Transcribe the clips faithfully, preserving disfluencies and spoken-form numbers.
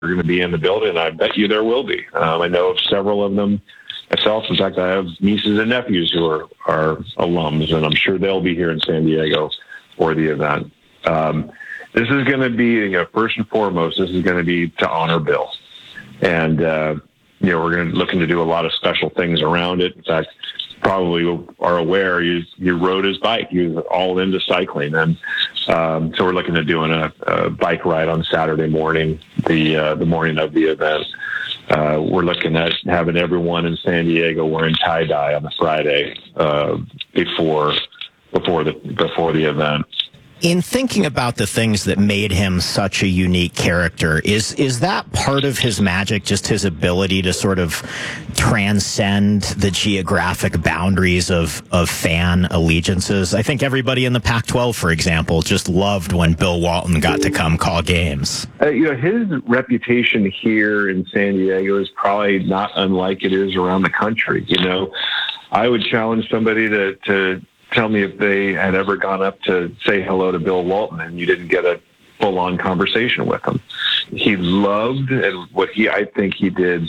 are going to be in the building, and I bet you there will be. Um, I know of several of them myself. In fact, I have nieces and nephews who are, are alums, and I'm sure they'll be here in San Diego for the event. Um, this is going to be, you know, first and foremost, this is going to be to honor Bill. And, uh, you know, we're going to looking to do a lot of special things around it. In fact, probably are aware you, you rode his bike. He was all into cycling. And um, so we're looking at doing a, a bike ride on Saturday morning, the uh, the morning of the event. Uh, we're looking at having everyone in San Diego wearing tie-dye on the Friday uh, before before the before the event. In thinking about the things that made him such a unique character, is is that part of his magic, just his ability to sort of transcend the geographic boundaries of, of fan allegiances? I think everybody in the Pac twelve, for example, just loved when Bill Walton got to come call games. Uh, you know, his reputation here in San Diego is probably not unlike it is around the country. You know, I would challenge somebody to, to tell me if they had ever gone up to say hello to Bill Walton and you didn't get a full-on conversation with him. He loved, and what he, I think he did,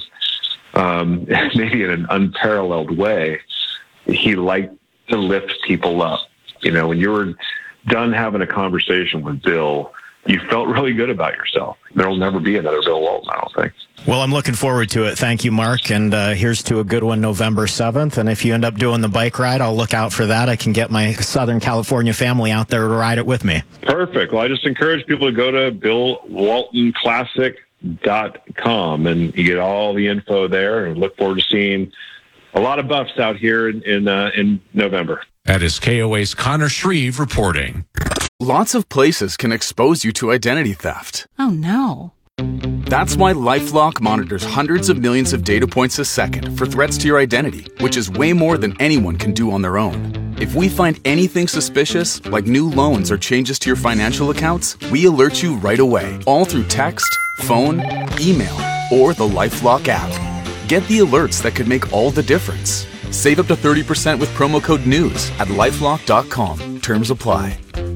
um, maybe in an unparalleled way, he liked to lift people up. You know, when you were done having a conversation with Bill, you felt really good about yourself. There will never be another Bill Walton, I don't think. Well, I'm looking forward to it. Thank you, Mark. And uh, here's to a good one November seventh. And if you end up doing the bike ride, I'll look out for that. I can get my Southern California family out there to ride it with me. Perfect. Well, I just encourage people to go to bill walton classic dot com and you get all the info there, and look forward to seeing a lot of buffs out here in, in, uh, in November. That is K O A's Connor Shreve reporting. Lots of places can expose you to identity theft. Oh, no. That's why LifeLock monitors hundreds of millions of data points a second for threats to your identity, which is way more than anyone can do on their own. If we find anything suspicious, like new loans or changes to your financial accounts, we alert you right away, all through text, phone, email, or the LifeLock app. Get the alerts that could make all the difference. Save up to thirty percent with promo code NEWS at lifelock dot com. Terms apply.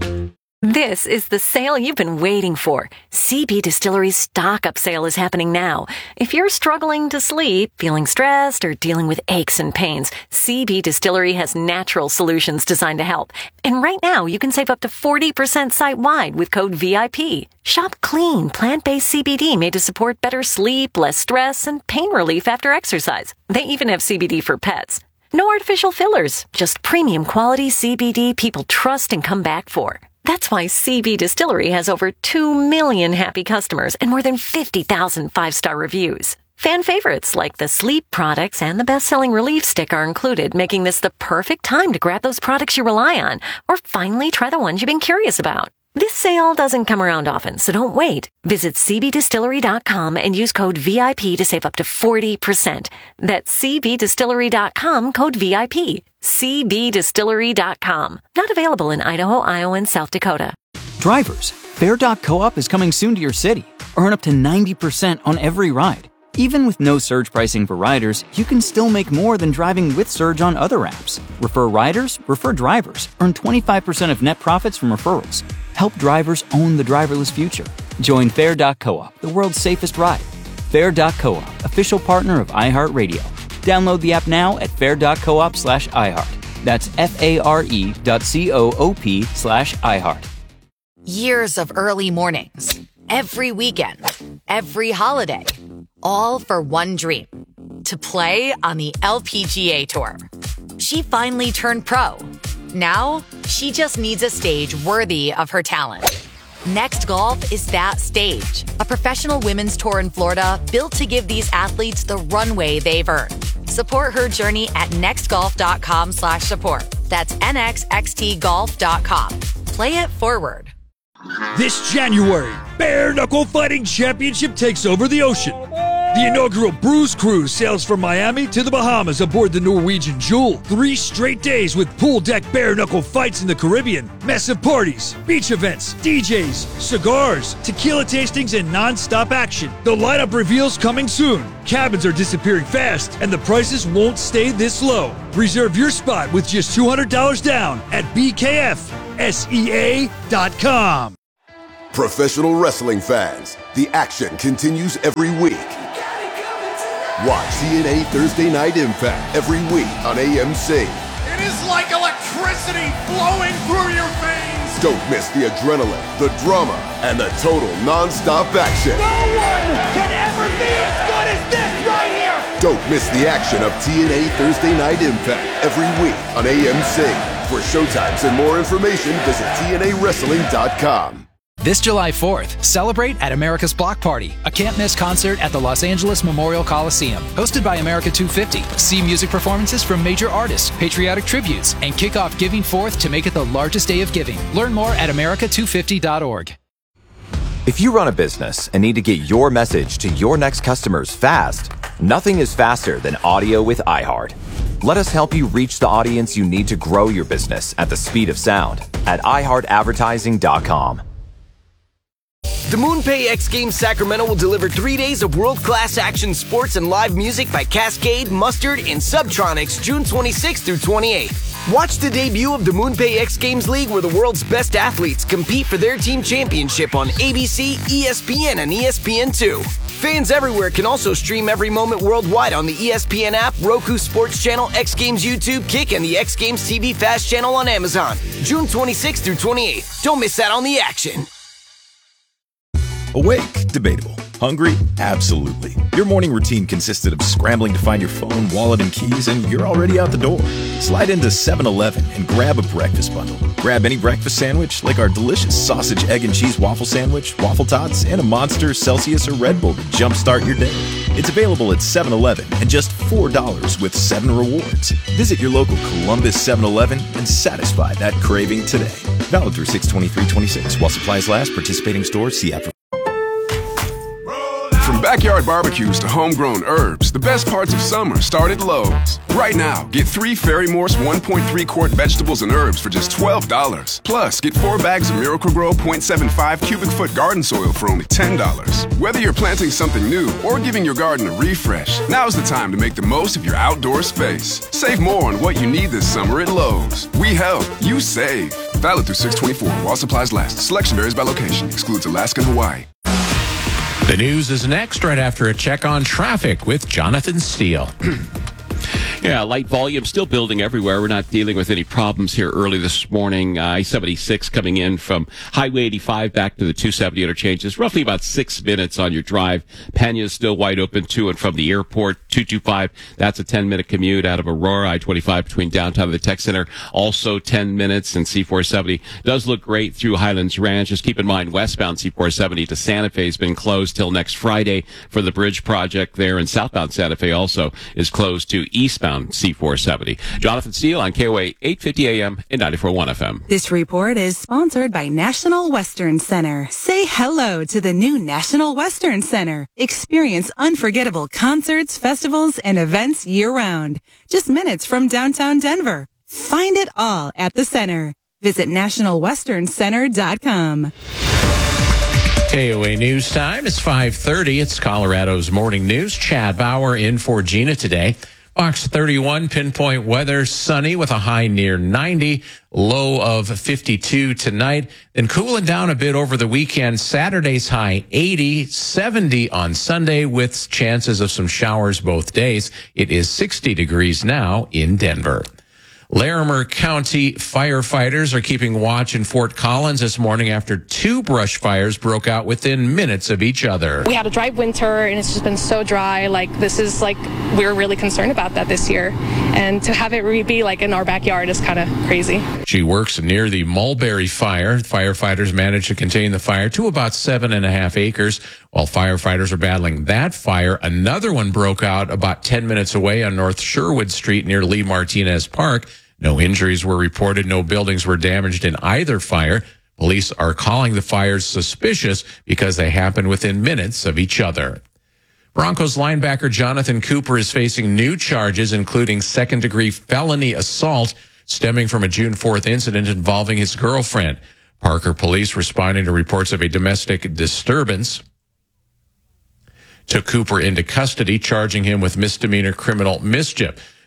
This is the sale you've been waiting for. C B Distillery's stock-up sale is happening now. If you're struggling to sleep, feeling stressed, or dealing with aches and pains, C B Distillery has natural solutions designed to help. And right now, you can save up to forty percent site-wide with code V I P. Shop clean, plant-based C B D made to support better sleep, less stress, and pain relief after exercise. They even have C B D for pets. No artificial fillers, just premium quality C B D people trust and come back for. That's why C B Distillery has over two million happy customers and more than fifty thousand five-star reviews. Fan favorites like the sleep products and the best-selling relief stick are included, making this the perfect time to grab those products you rely on, or finally try the ones you've been curious about. This sale doesn't come around often, so don't wait. Visit c b distillery dot com and use code V I P to save up to forty percent. That's c b distillery dot com, code V I P. c b distillery dot com. Not available in Idaho, Iowa, and South Dakota. Drivers, Fair dot coop is coming soon to your city. Earn up to ninety percent on every ride. Even with no surge pricing for riders, you can still make more than driving with Surge on other apps. Refer riders, refer drivers. Earn twenty-five percent of net profits from referrals. Help drivers own the driverless future. Join Fair dot coop, the world's safest ride. Fair dot coop, official partner of iHeartRadio. Download the app now at fair dot coop slash iHeart. That's F-A-R-E dot C-O-O-P slash iHeart. Years of early mornings, every weekend, every holiday, all for one dream, to play on the L P G A Tour. She finally turned pro. Now, she just needs a stage worthy of her talent. Next Golf is that stage, a professional women's tour in Florida built to give these athletes the runway they've earned. Support her journey at nextgolf.com slash support. That's nxxtgolf dot com. Play it forward. This January, Bare Knuckle Fighting Championship takes over the ocean. The inaugural Bruise Cruise sails from Miami to the Bahamas aboard the Norwegian Jewel. Three straight days with pool deck bare knuckle fights in the Caribbean, massive parties, beach events, D Js, cigars, tequila tastings, and non-stop action. The lineup reveals coming soon. Cabins are disappearing fast, and the prices won't stay this low. Reserve your spot with just two hundred dollars down at b k f s e a dot com. Professional wrestling fans, the action continues every week. Watch T N A Thursday Night Impact every week on A M C. It is like electricity flowing through your veins. Don't miss the adrenaline, the drama, and the total non-stop action. No one can ever be as good as this right here. Don't miss the action of T N A Thursday Night Impact every week on A M C. For showtimes and more information, visit T N A wrestling dot com. This July fourth, celebrate at America's Block Party, a can't-miss concert at the Los Angeles Memorial Coliseum. Hosted by America two fifty. See music performances from major artists, patriotic tributes, and kick off Giving Fourth to make it the largest day of giving. Learn more at America two fifty dot org. If you run a business and need to get your message to your next customers fast, nothing is faster than audio with iHeart. Let us help you reach the audience you need to grow your business at the speed of sound at i heart advertising dot com. The MoonPay X Games Sacramento will deliver three days of world-class action sports and live music by Cascade, Mustard, and Subtronics June twenty-sixth through twenty-eighth. Watch the debut of the MoonPay X Games League, where the world's best athletes compete for their team championship on A B C, E S P N, and E S P N two. Fans everywhere can also stream every moment worldwide on the E S P N app, Roku Sports Channel, X Games YouTube, Kick, and the X Games T V Fast Channel on Amazon. June twenty-sixth through twenty-eighth. Don't miss out on the action. Awake? Debatable. Hungry? Absolutely. Your morning routine consisted of scrambling to find your phone, wallet, and keys, and you're already out the door. Slide into seven eleven and grab a breakfast bundle. Grab any breakfast sandwich, like our delicious sausage, egg, and cheese waffle sandwich, waffle tots, and a Monster, Celsius, or Red Bull to jumpstart your day. It's available at seven eleven and just four dollars with seven rewards. Visit your local Columbus seven eleven and satisfy that craving today. Valid through six twenty-three twenty-six. While supplies last, participating stores, see app for. From backyard barbecues to homegrown herbs, the best parts of summer start at Lowe's. Right now, get three Fairy Morse one point three quart vegetables and herbs for just twelve dollars. Plus, get four bags of Miracle-Gro point seven five cubic foot garden soil for only ten dollars. Whether you're planting something new or giving your garden a refresh, now's the time to make the most of your outdoor space. Save more on what you need this summer at Lowe's. We help, you save. Valid through six twenty-four while supplies last. Selection varies by location. Excludes Alaska and Hawaii. The news is next, right after a check on traffic with Jonathan Steele. Yeah, light volume still building everywhere. We're not dealing with any problems here early this morning. Uh, I seventy-six coming in from Highway eighty-five back to the two seventy interchange is roughly about six minutes on your drive. Pena's still wide open to and from the airport. two twenty-five, that's a ten-minute commute out of Aurora. I twenty-five between downtown and the Tech Center, also ten minutes. And C four seventy does look great through Highlands Ranch. Just keep in mind, westbound C four seventy to Santa Fe has been closed till next Friday for the bridge project there. And southbound Santa Fe also is closed to eastbound C four seventy. Jonathan Steele on K O A eight fifty A M and ninety-four point one F M. This report is sponsored by National Western Center. Say hello to the new National Western Center. Experience unforgettable concerts, festivals, and events year-round. Just minutes from downtown Denver. Find it all at the center. Visit national western center dot com. K O A News Time. It's five thirty. It's Colorado's Morning News. Chad Bauer in for Gina today. Fox thirty-one, pinpoint weather, sunny with a high near ninety, low of fifty-two tonight. Then cooling down a bit over the weekend. Saturday's high eighty, seventy on Sunday with chances of some showers both days. It is sixty degrees now in Denver. Larimer County firefighters are keeping watch in Fort Collins this morning after two brush fires broke out within minutes of each other. We had a dry winter and it's just been so dry. Like this is like, we're really concerned about that this year. And to have it re- be like in our backyard is kind of crazy. She works near the Mulberry Fire. Firefighters managed to contain the fire to about seven and a half acres. While firefighters are battling that fire, another one broke out about ten minutes away on North Sherwood Street near Lee Martinez Park. No injuries were reported. No buildings were damaged in either fire. Police are calling the fires suspicious because they happened within minutes of each other. Broncos linebacker Jonathan Cooper is facing new charges, including second-degree felony assault stemming from a June fourth incident involving his girlfriend. Parker police responding to reports of a domestic disturbance took Cooper into custody, charging him with misdemeanor criminal mischief.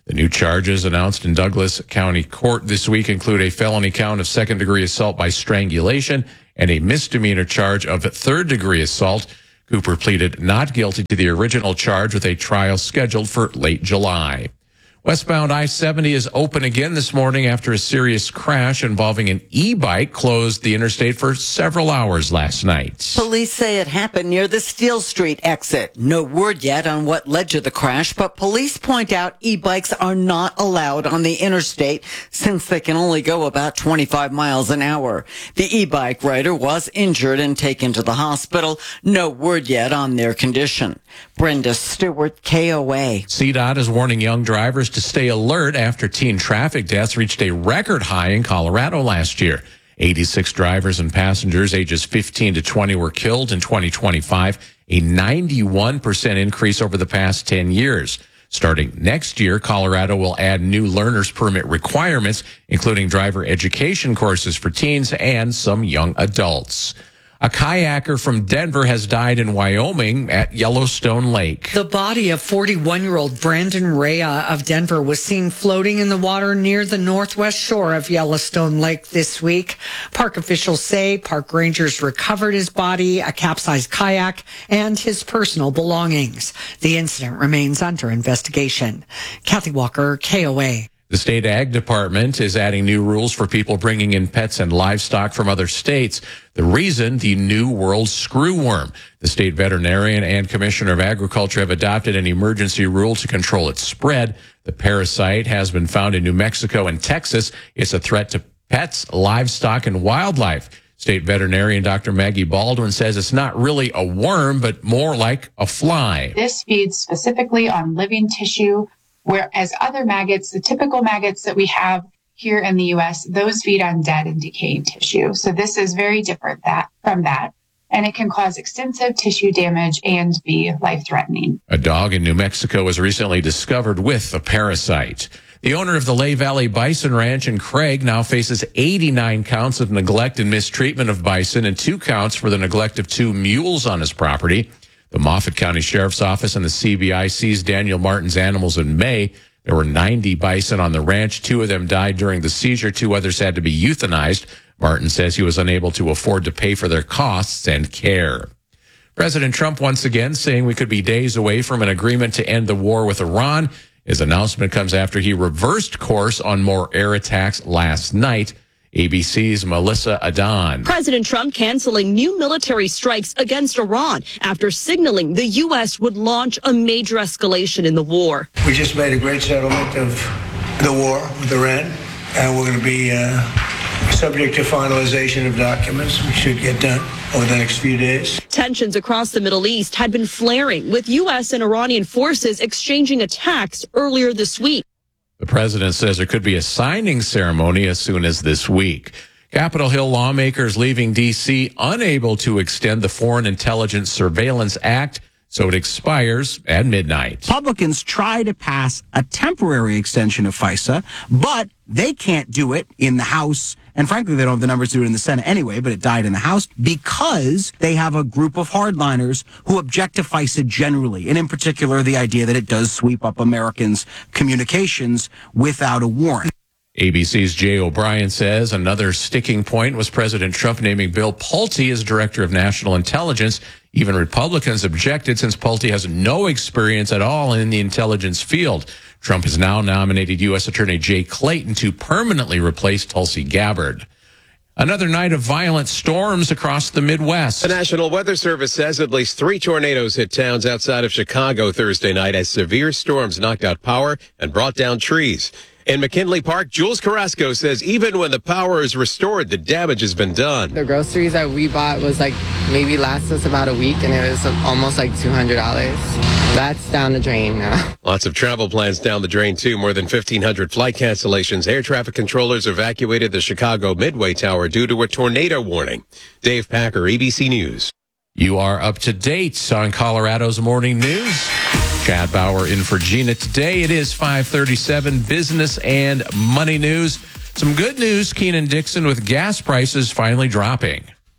The new charges announced in Douglas County Court this week include a felony count of second-degree assault by strangulation and a misdemeanor charge of third-degree assault. Cooper pleaded not guilty to the original charge with a trial scheduled for late July. Westbound I seventy is open again this morning after a serious crash involving an e-bike closed the interstate for several hours last night. Police say it happened near the Steel Street exit. No word yet on what led to the crash, but police point out e-bikes are not allowed on the interstate since they can only go about twenty-five miles an hour. The e-bike rider was injured and taken to the hospital. No word yet on their condition. Brenda Stewart, K O A. C DOT is warning young drivers to stay alert after teen traffic deaths reached a record high in Colorado last year. eighty-six drivers and passengers ages fifteen to twenty were killed in twenty twenty-five, a ninety-one percent increase over the past ten years. Starting next year, Colorado will add new learner's permit requirements, including driver education courses for teens and some young adults. A kayaker from Denver has died in Wyoming at Yellowstone Lake. The body of forty-one-year-old Brandon Rea of Denver was seen floating in the water near the northwest shore of Yellowstone Lake this week. Park officials say park rangers recovered his body, a capsized kayak, and his personal belongings. The incident remains under investigation. Kathy Walker, K O A. The state ag department is adding new rules for people bringing in pets and livestock from other states. The reason, the new world screwworm. The state veterinarian and commissioner of agriculture have adopted an emergency rule to control its spread. The parasite has been found in New Mexico and Texas. It's a threat to pets, livestock, and wildlife. State veterinarian Doctor Maggie Baldwin says it's not really a worm, but more like a fly. This feeds specifically on living tissue, whereas other maggots, the typical maggots that we have here in the U S, those feed on dead and decaying tissue. So this is very different that, from that, and it can cause extensive tissue damage and be life-threatening. A dog in New Mexico was recently discovered with a parasite. The owner of the Lehigh Valley Bison Ranch in Craig now faces eighty-nine counts of neglect and mistreatment of bison and two counts for the neglect of two mules on his property. The Moffat County Sheriff's Office and the C B I seized Daniel Martin's animals in May. There were ninety bison on the ranch. Two of them died during the seizure. Two others had to be euthanized. Martin says he was unable to afford to pay for their costs and care. President Trump once again saying we could be days away from an agreement to end the war with Iran. His announcement comes after he reversed course on more air attacks last night. A B C's Melissa Adan. President Trump canceling new military strikes against Iran after signaling the U S would launch a major escalation in the war. We just made a great settlement of the war with Iran, and we're going to be uh, subject to finalization of documents. We should get done over the next few days. Tensions across the Middle East had been flaring, with U S and Iranian forces exchanging attacks earlier this week. The president says there could be a signing ceremony as soon as this week. Capitol Hill lawmakers leaving D C unable to extend the Foreign Intelligence Surveillance Act, so it expires at midnight. Republicans try to pass a temporary extension of FISA, but they can't do it in the House. And frankly, they don't have the numbers to do it in the Senate anyway, but it died in the House because they have a group of hardliners who object to FISA generally, and in particular, the idea that it does sweep up Americans' communications without a warrant. A B C's Jay O'Brien says another sticking point was President Trump naming Bill Pulte as Director of National Intelligence. Even Republicans objected since Pulte has no experience at all in the intelligence field. Trump has now nominated U S Attorney Jay Clayton to permanently replace Tulsi Gabbard. Another night of violent storms across the Midwest. The National Weather Service says at least three tornadoes hit towns outside of Chicago Thursday night as severe storms knocked out power and brought down trees. In McKinley Park, Jules Carrasco says even when the power is restored, the damage has been done. The groceries that we bought was like maybe last us about a week, and it was almost like two hundred dollars. That's down the drain now. Lots of travel plans down the drain, too. More than fifteen hundred flight cancellations. Air traffic controllers evacuated the Chicago Midway Tower due to a tornado warning. Dave Packer, A B C News. You are up to date on Colorado's morning news. Chad Bauer in for Gina today. It is five thirty-seven, business and money news. Some good news, Keenan Dixon, with gas prices finally dropping.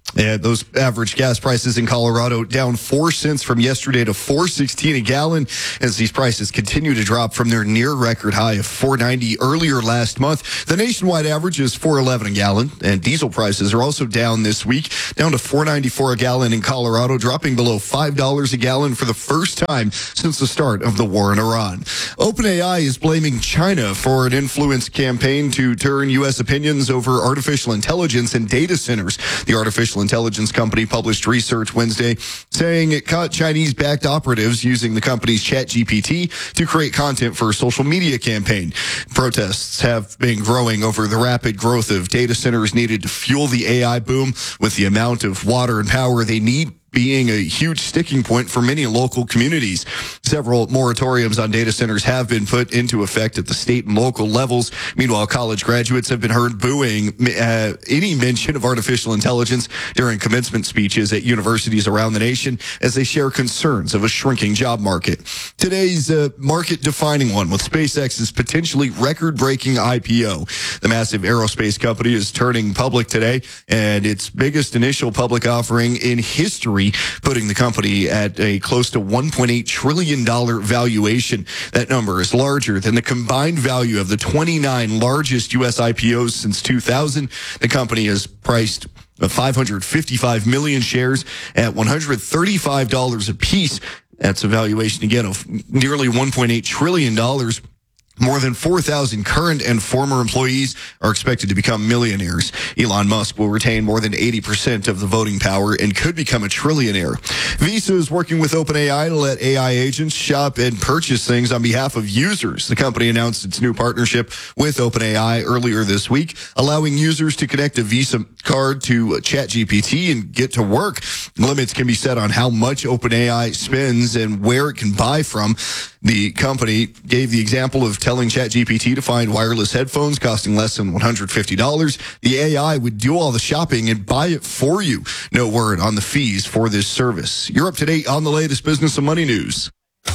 Yeah, those average gas prices in Colorado down four cents from yesterday to four sixteen a gallon as these prices continue to drop from their near record high of four ninety earlier last month. The nationwide average is four eleven a gallon, and diesel prices are also down this week, down to four ninety-four a gallon in Colorado, dropping below five dollars a gallon for the first time since the start of the war in Iran. OpenAI is blaming China for an influence campaign to turn U S opinions over artificial intelligence and data centers. The artificial intelligence company published research Wednesday saying it caught Chinese-backed operatives using the company's ChatGPT to create content for a social media campaign. Protests have been growing over the rapid growth of data centers needed to fuel the A I boom, with the amount of water and power they need being a huge sticking point for many local communities. Several moratoriums on data centers have been put into effect at the state and local levels. Meanwhile, college graduates have been heard booing uh, any mention of artificial intelligence during commencement speeches at universities around the nation as they share concerns of a shrinking job market. Today's uh, market-defining one with SpaceX's potentially record-breaking I P O. The massive aerospace company is turning public today, and its biggest initial public offering in history, putting the company at a close to one point eight trillion dollars valuation. That number is larger than the combined value of the twenty-nine largest U S I P Os since two thousand. The company is priced of five hundred fifty-five million shares at one hundred thirty-five dollars a piece. That's a valuation, again, of nearly one point eight trillion dollars. More than four thousand current and former employees are expected to become millionaires. Elon Musk will retain more than eighty percent of the voting power and could become a trillionaire. Visa is working with OpenAI to let A I agents shop and purchase things on behalf of users. The company announced its new partnership with OpenAI earlier this week, allowing users to connect a Visa card to ChatGPT and get to work. Limits can be set on how much OpenAI spends and where it can buy from. The company gave the example of telling ChatGPT to find wireless headphones costing less than one hundred fifty dollars. The A I would do all the shopping and buy it for you. No word on the fees for this service. You're up to date on the latest business and money news.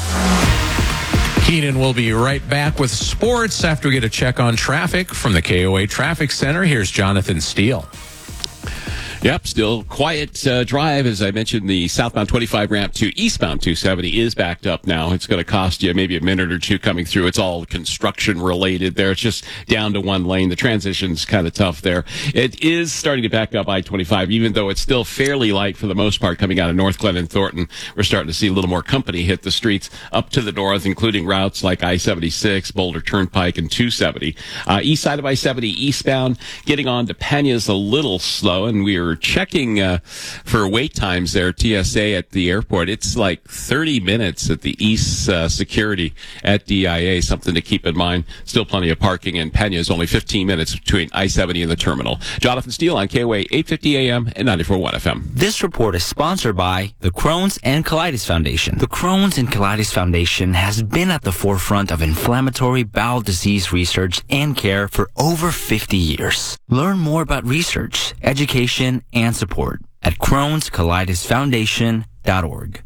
Keenan will be right back with sports after we get a check on traffic from the K O A Traffic Center. Here's Jonathan Steele. Yep, still quiet uh, drive. As I mentioned, the southbound twenty-five ramp to eastbound two seventy is backed up now. It's going to cost you maybe a minute or two coming through. It's all construction related there. It's just down to one lane. The transition's kind of tough there. It is starting to back up I twenty-five, even though it's still fairly light for the most part coming out of North Glen and Thornton. We're starting to see a little more company hit the streets up to the north, including routes like I seventy-six, Boulder Turnpike, and two seventy. Uh, east side of I seventy eastbound, getting on to Pena's a little slow, and we are checking uh, for wait times there, T S A at the airport. It's like thirty minutes at the East uh, Security at D I A, something to keep in mind. Still plenty of parking, and Pena's only fifteen minutes between I seventy and the terminal. Jonathan Steele on K O A eight fifty A M and ninety-four point one F M. This report is sponsored by the Crohn's and Colitis Foundation. The Crohn's and Colitis Foundation has been at the forefront of inflammatory bowel disease research and care for over fifty years. Learn more about research, education, and support at Crohn's Colitis Foundation dot org.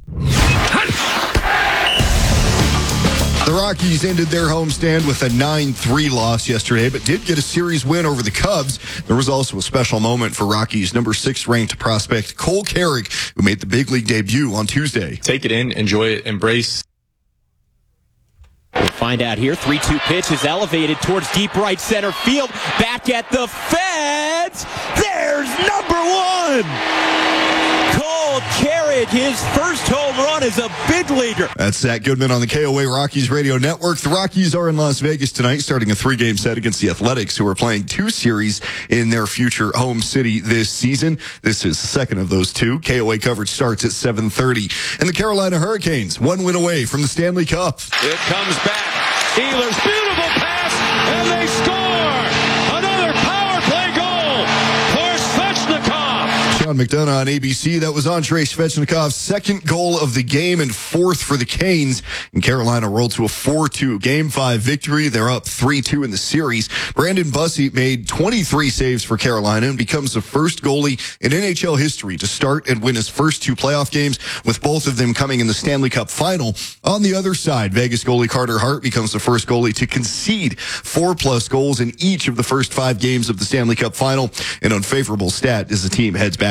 The Rockies ended their homestand with a nine three loss yesterday, but did get a series win over the Cubs. There was also a special moment for Rockies number six ranked prospect Cole Carrick, who made the big league debut on Tuesday. Take it in, enjoy it, embrace. We'll find out here. three two pitch is elevated towards deep right center field. Back at the fence. There's number one. Cole Carrick, his first home run as a big leaguer. That's Zach Goodman on the K O A Rockies Radio Network. The Rockies are in Las Vegas tonight, starting a three-game set against the Athletics, who are playing two series in their future home city this season. This is the second of those two. K O A coverage starts at seven thirty. And the Carolina Hurricanes, one win away from the Stanley Cup. It comes back. Ehlers, beautiful pass, and they score! Another power play goal for Svechnikov. Sean McDonough on A B C. That was Andrei Svechnikov's second goal of the game and fourth for the Canes. And Carolina rolled to a four two Game five victory. They're up three two in the series. Brandon Bussey made twenty-three saves for Carolina and becomes the first goalie in N H L history to start and win his first two playoff games, with both of them coming in the Stanley Cup final. On the other side, Vegas goalie Carter Hart becomes the first goalie to concede four-plus goals in each of the first five games of the Stanley Cup final. An unfavorable stat as the team heads back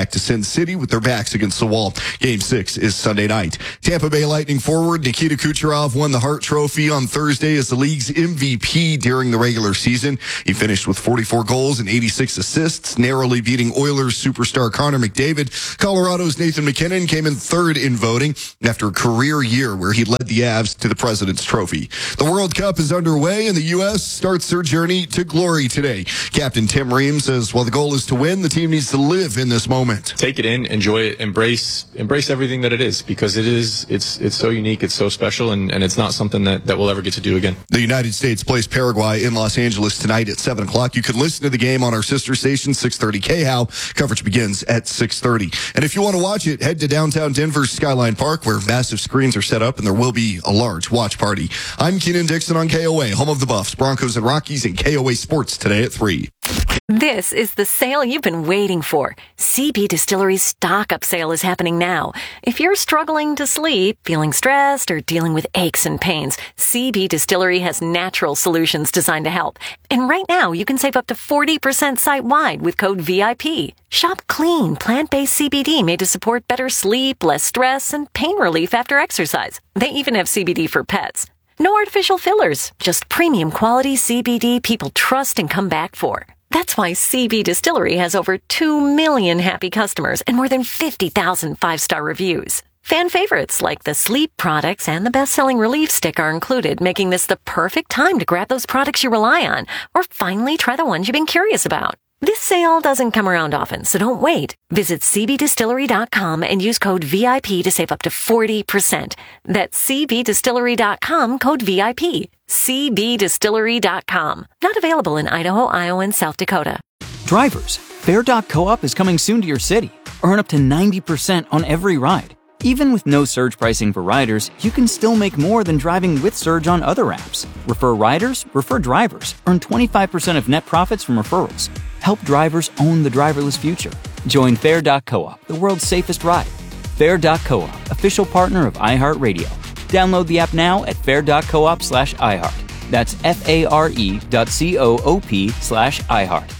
back to Sin City with their backs against the wall. Game six is Sunday night. Tampa Bay Lightning forward Nikita Kucherov won the Hart Trophy on Thursday as the league's M V P during the regular season. He finished with forty-four goals and eighty-six assists, narrowly beating Oilers superstar Connor McDavid. Colorado's Nathan MacKinnon came in third in voting after a career year where he led the Avs to the President's Trophy. The World Cup is underway and the U S starts their journey to glory today. Captain Tim Ream says while the goal is to win, the team needs to live in this moment. Take it in, enjoy it, embrace embrace everything that it is, because it is it's it's so unique, it's so special, and, and it's not something that, that we'll ever get to do again. The United States plays Paraguay in Los Angeles tonight at seven o'clock. You can listen to the game on our sister station, six thirty K H O W. Coverage begins at six thirty. And if you want to watch it, head to downtown Denver's Skyline Park, where massive screens are set up and there will be a large watch party. I'm Keenan Dixon on K O A, home of the Buffs, Broncos, and Rockies, and K O A Sports today at three. This is the sale you've been waiting for. C B Distillery's stock-up sale is happening now. If you're struggling to sleep, feeling stressed, or dealing with aches and pains, C B Distillery has natural solutions designed to help. And right now, you can save up to forty percent site-wide with code V I P. Shop clean, plant-based C B D made to support better sleep, less stress, and pain relief after exercise. They even have C B D for pets. No artificial fillers, just premium quality C B D people trust and come back for. That's why C B Distillery has over two million happy customers and more than fifty thousand five-star reviews. Fan favorites like the sleep products and the best-selling Relief Stick are included, making this the perfect time to grab those products you rely on or finally try the ones you've been curious about. This sale doesn't come around often, so don't wait. Visit C B distillery dot com and use code V I P to save up to forty percent. That's C B distillery dot com, code V I P. C B distillery dot com. Not available in Idaho, Iowa, and South Dakota. Drivers, Fair dot Co-op is coming soon to your city. Earn up to ninety percent on every ride. Even with no surge pricing for riders, you can still make more than driving with Surge on other apps. Refer riders, refer drivers. Earn twenty-five percent of net profits from referrals. Help drivers own the driverless future. Join Fair dot Co-op, the world's safest ride. Fair dot Co-op, official partner of iHeartRadio. Download the app now at fair dot coop slash iHeart. That's F-A-R-E dot C-O-O-P slash iHeart.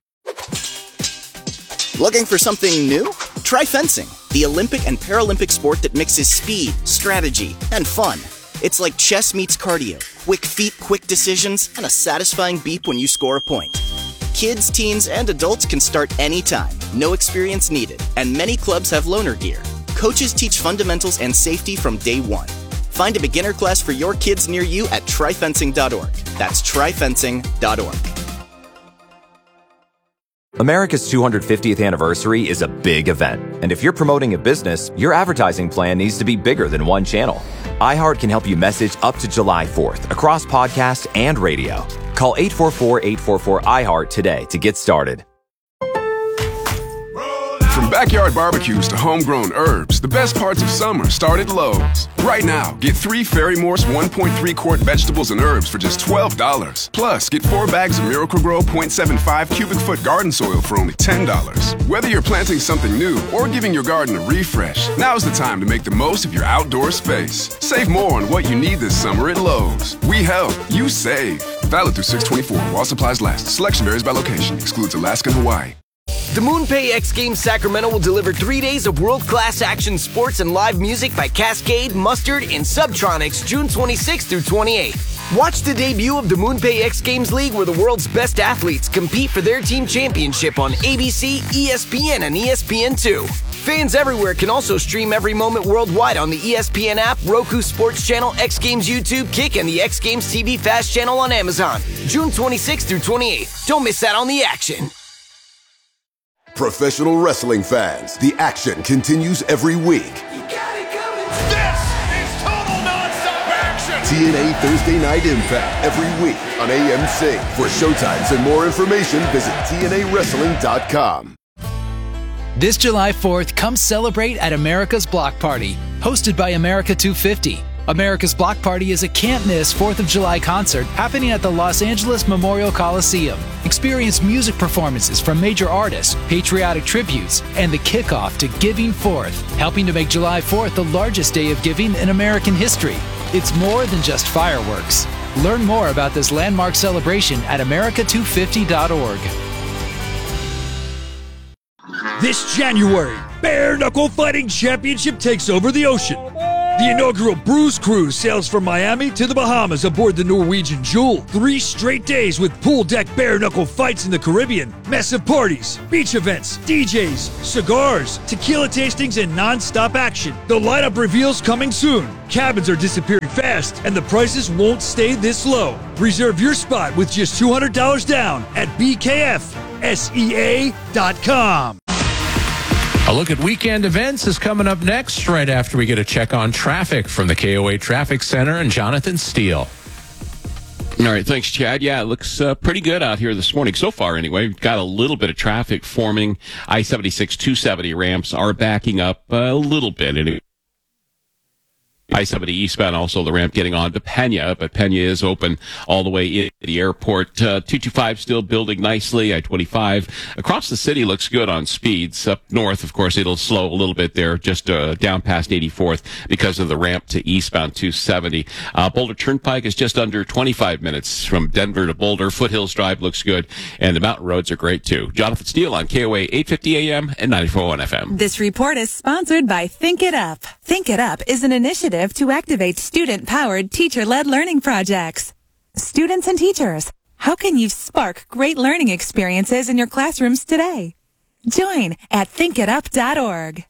Looking for something new? Try fencing, the Olympic and Paralympic sport that mixes speed, strategy, and fun. It's like chess meets cardio, quick feet, quick decisions, and a satisfying beep when you score a point. Kids, teens, and adults can start anytime, no experience needed, and many clubs have loaner gear. Coaches teach fundamentals and safety from day one. Find a beginner class for your kids near you at try fencing dot org. That's try fencing dot org. America's two hundred fiftieth anniversary is a big event, and if you're promoting a business, your advertising plan needs to be bigger than one channel. iHeart can help you message up to July fourth across podcast and radio. Call eight four four, eight four four, I HEART today to get started. From backyard barbecues to homegrown herbs, the best parts of summer start at Lowe's. Right now, get three Ferry-Morse one point three quart vegetables and herbs for just twelve dollars. Plus, get four bags of Miracle-Gro zero point seven five cubic foot garden soil for only ten dollars. Whether you're planting something new or giving your garden a refresh, now's the time to make the most of your outdoor space. Save more on what you need this summer at Lowe's. We help, you save. Valid through six twenty-four while supplies last. Selection varies by location. Excludes Alaska and Hawaii. The MoonPay X Games Sacramento will deliver three days of world-class action sports and live music by Cascade, Mustard, and Subtronics June twenty-sixth through twenty-eighth. Watch the debut of the MoonPay X Games League, where the world's best athletes compete for their team championship on A B C, E S P N, and E S P N two. Fans everywhere can also stream every moment worldwide on the E S P N app, Roku Sports Channel, X Games YouTube, Kick, and the X Games T V Fast Channel on Amazon. June twenty-sixth through twenty-eighth. Don't miss out on the action. Professional wrestling fans, the action continues every week. This is total nonstop action! T N A Thursday Night Impact every week on A M C. For showtimes and more information, visit T N A wrestling dot com. This July fourth, come celebrate at America's Block Party, hosted by America two fifty. America's Block Party is a can't-miss fourth of July concert happening at the Los Angeles Memorial Coliseum. Experience music performances from major artists, patriotic tributes, and the kickoff to Giving Fourth, helping to make July fourth the largest day of giving in American history. It's more than just fireworks. Learn more about this landmark celebration at America two fifty dot org. This January, Bare Knuckle Fighting Championship takes over the ocean. The inaugural Bruise Cruise sails from Miami to the Bahamas aboard the Norwegian Jewel. Three straight days with pool deck bare knuckle fights in the Caribbean, massive parties, beach events, D Js, cigars, tequila tastings, and non-stop action. The lineup reveals coming soon. Cabins are disappearing fast, and the prices won't stay this low. Reserve your spot with just two hundred dollars down at B K F S E A dot com. A look at weekend events is coming up next, right after we get a check on traffic from the K O A Traffic Center and Jonathan Steele. All right, thanks, Chad. Yeah, it looks uh, pretty good out here this morning. So far, anyway. We've got a little bit of traffic forming. I seventy-six two seventy ramps are backing up a little bit. Anyway. I seventy eastbound, also the ramp getting on to Pena, but Pena is open all the way into the airport. Uh, two twenty-five still building nicely. I twenty-five across the city looks good on speeds. Up north, of course, it'll slow a little bit there, just uh, down past eighty-fourth because of the ramp to eastbound two seventy. Uh, Boulder Turnpike is just under twenty-five minutes from Denver to Boulder. Foothills Drive looks good, and the mountain roads are great too. Jonathan Steele on K O A eight fifty A M and ninety-four point one F M. This report is sponsored by Think It Up. Think It Up is an initiative to activate student-powered, teacher-led learning projects. Students and teachers, how can you spark great learning experiences in your classrooms today? Join at think it up dot org.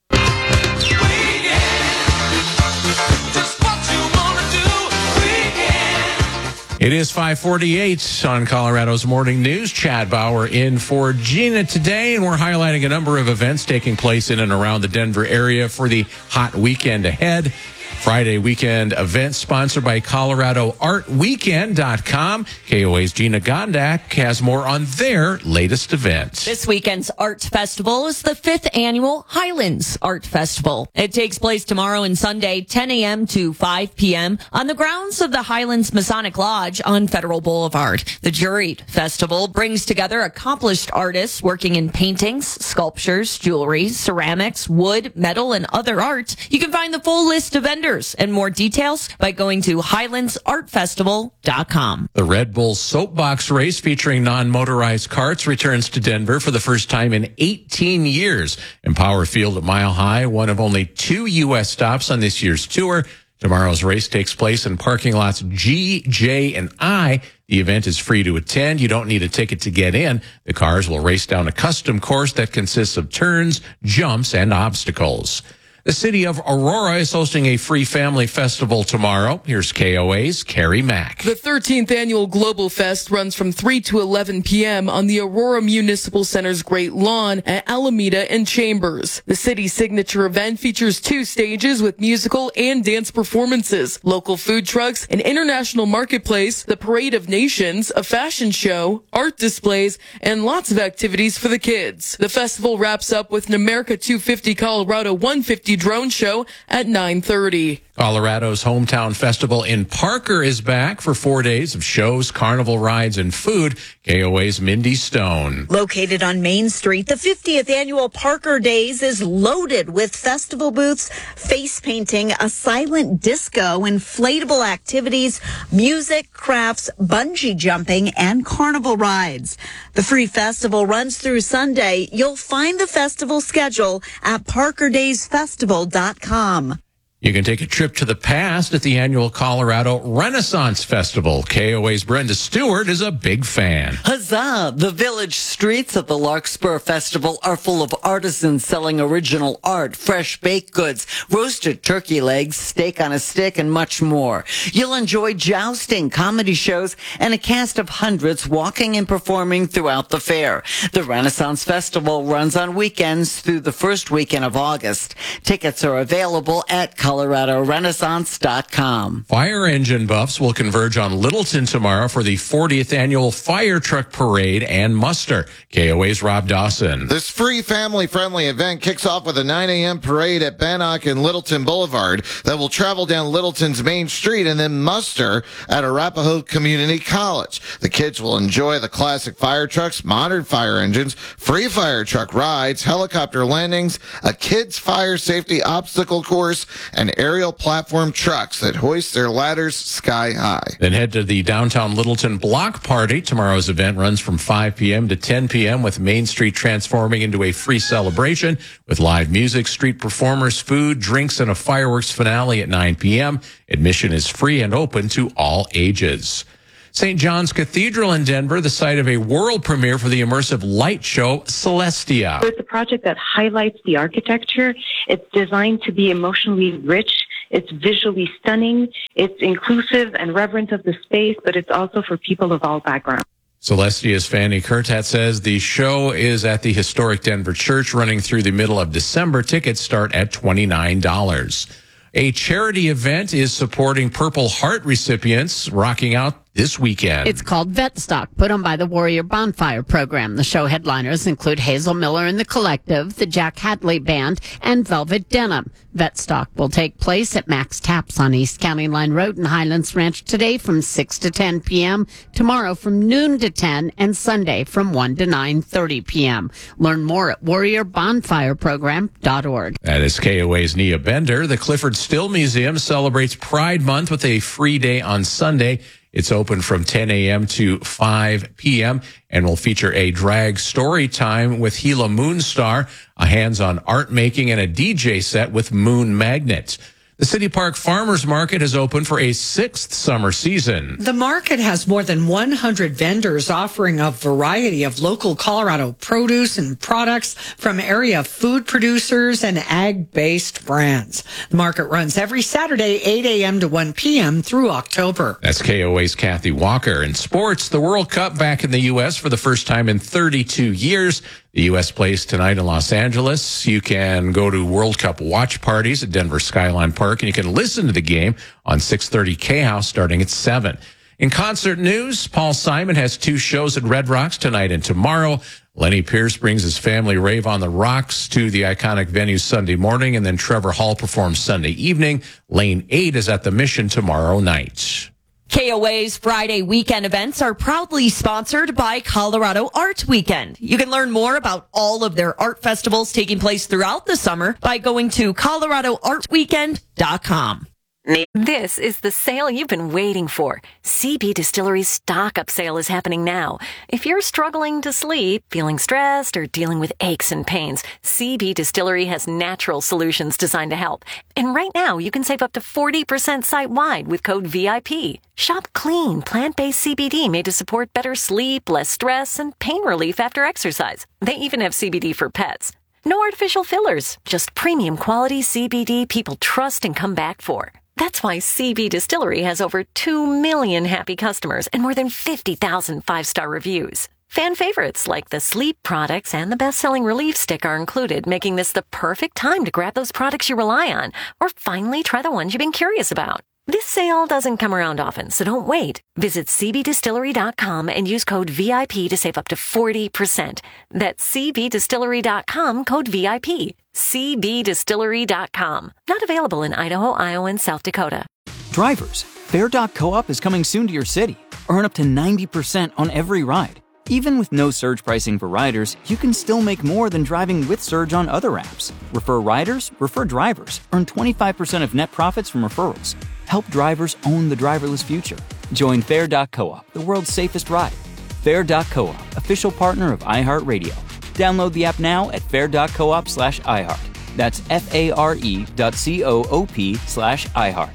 It is five forty-eight on Colorado's Morning News. Chad Bauer in for Gina today, and we're highlighting a number of events taking place in and around the Denver area for the hot weekend ahead. Friday weekend event sponsored by Colorado Art Weekend dot com. K O A's Gina Gondak has more on their latest event. This weekend's art festival is the fifth annual Highlands Art Festival. It takes place tomorrow and Sunday, ten a.m. to five p.m. on the grounds of the Highlands Masonic Lodge on Federal Boulevard. The Juried Festival brings together accomplished artists working in paintings, sculptures, jewelry, ceramics, wood, metal, and other art. You can find the full list of vendors and more details by going to Highlands Art Festival dot com. The Red Bull Soapbox Race featuring non-motorized carts returns to Denver for the first time in eighteen years. Empower Field at Mile High, one of only two U S stops on this year's tour. Tomorrow's race takes place in parking lots G, J, and I. The event is free to attend. You don't need a ticket to get in. The cars will race down a custom course that consists of turns, jumps, and obstacles. The city of Aurora is hosting a free family festival tomorrow. Here's K O A's Carrie Mack. The thirteenth annual Global Fest runs from three to eleven p.m. on the Aurora Municipal Center's Great Lawn at Alameda and Chambers. The city's signature event features two stages with musical and dance performances, local food trucks, an international marketplace, the Parade of Nations, a fashion show, art displays, and lots of activities for the kids. The festival wraps up with an America two fifty Colorado one fifty drone show at nine thirty. Colorado's Hometown Festival in Parker is back for four days of shows, carnival rides, and food. K O A's Mindy Stone. Located on Main Street, the fiftieth annual Parker Days is loaded with festival booths, face painting, a silent disco, inflatable activities, music, crafts, bungee jumping, and carnival rides. The free festival runs through Sunday. You'll find the festival schedule at parker days festival dot com. You can take a trip to the past at the annual Colorado Renaissance Festival. K O A's Brenda Stewart is a big fan. Huzzah! The village streets of the Larkspur Festival are full of artisans selling original art, fresh baked goods, roasted turkey legs, steak on a stick, and much more. You'll enjoy jousting, comedy shows, and a cast of hundreds walking and performing throughout the fair. The Renaissance Festival runs on weekends through the first weekend of August. Tickets are available at Colorado Renaissance dot com. Fire engine buffs will converge on Littleton tomorrow for the fortieth annual Fire Truck Parade and Muster. K O A's Rob Dawson. This free family-friendly event kicks off with a nine a.m. parade at Bannock and Littleton Boulevard that will travel down Littleton's main street and then muster at Arapahoe Community College. The kids will enjoy the classic fire trucks, modern fire engines, free fire truck rides, helicopter landings, a kids' fire safety obstacle course, and aerial platform trucks that hoist their ladders sky high. Then head to the downtown Littleton Block Party. Tomorrow's event runs from five p.m. to ten p.m. with Main Street transforming into a free celebration with live music, street performers, food, drinks, and a fireworks finale at nine p.m. Admission is free and open to all ages. Saint John's Cathedral in Denver, the site of a world premiere for the immersive light show Celestia. It's a project that highlights the architecture. It's designed to be emotionally rich. It's visually stunning. It's inclusive and reverent of the space, but it's also for people of all backgrounds. Celestia's Fanny Kurtat says the show is at the historic Denver Church running through the middle of December. Tickets start at twenty-nine dollars. A charity event is supporting Purple Heart recipients rocking out this weekend. It's called Vetstock, put on by the Warrior Bonfire program. The show headliners include Hazel Miller and the Collective, the Jack Hadley Band, and Velvet Denim. Vetstock will take place at Max Taps on East County Line Road in Highlands Ranch today from six to ten p.m., tomorrow from noon to ten, and Sunday from one to nine thirty p.m. Learn more at warrior bonfire program dot org. That is K O A's Nia Bender. The Clifford Still Museum celebrates Pride Month with a free day on Sunday. It's open from ten a.m. to five p.m. and will feature a drag story time with Gila Moonstar, a hands-on art making, and a D J set with Moon Magnet. The City Park Farmers Market has opened for a sixth summer season. The market has more than one hundred vendors offering a variety of local Colorado produce and products from area food producers and ag-based brands. The market runs every Saturday, eight a.m. to one p.m. through October. That's K O A's Kathy Walker. In sports, the World Cup back in the U S for the first time in thirty-two years. The U S plays tonight in Los Angeles. You can go to World Cup watch parties at Denver Skyline Park, and you can listen to the game on six thirty K-House starting at seven. In concert news, Paul Simon has two shows at Red Rocks tonight and tomorrow. Lenny Pierce brings his family rave on the rocks to the iconic venue Sunday morning, and then Trevor Hall performs Sunday evening. Lane eight is at the Mission tomorrow night. K O A's Friday weekend events are proudly sponsored by Colorado Art Weekend. You can learn more about all of their art festivals taking place throughout the summer by going to colorado art weekend dot com. This is the sale you've been waiting for. C B Distillery's stock-up sale is happening now. If you're struggling to sleep, feeling stressed, or dealing with aches and pains, C B Distillery has natural solutions designed to help. And right now, you can save up to forty percent site-wide with code V I P. Shop clean, plant-based C B D made to support better sleep, less stress, and pain relief after exercise. They even have C B D for pets. No artificial fillers, just premium quality C B D people trust and come back for. That's why C B Distillery has over two million happy customers and more than fifty thousand five-star reviews. Fan favorites like the sleep products and the best-selling relief stick are included, making this the perfect time to grab those products you rely on or finally try the ones you've been curious about. This sale doesn't come around often, so don't wait. Visit c b distillery dot com and use code V I P to save up to forty percent. That's c b distillery dot com, code V I P. c b distillery dot com. Not available in Idaho, Iowa, and South Dakota. Drivers, Fair dot Co-op is coming soon to your city. Earn up to ninety percent on every ride. Even with no surge pricing for riders, you can still make more than driving with Surge on other apps. Refer riders, refer drivers. Earn twenty-five percent of net profits from referrals. Help drivers own the driverless future. Join Fair dot Co-op, the world's safest ride. Fair dot Co-op, official partner of iHeartRadio. Download the app now at fair dot coop slash iHeart. That's F-A-R-E dot C-O-O-P slash iHeart.